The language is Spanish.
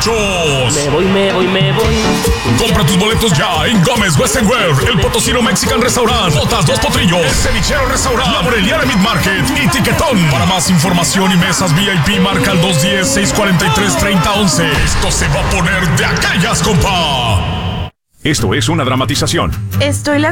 borrachos. Me voy. Compra tus boletos ya en Gómez Western Wear, El Potosino Mexican Restaurant, Botas Dos Potrillos, El Cevichero Restaurant, La Moreliana Meat Market y Tiquetón. Para más información y mesas VIP, marca al 210-643-3011. Esto se va a poner de aquellas, compa. Esto es una dramatización. Estoy